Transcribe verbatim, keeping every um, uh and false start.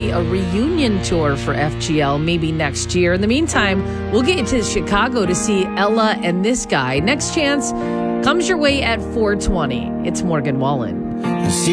see a reunion tour for F G L maybe next year. In the meantime, we'll get you to Chicago to see Ella and This Guy. Next chance comes your way at four twenty. It's Morgan Wallen.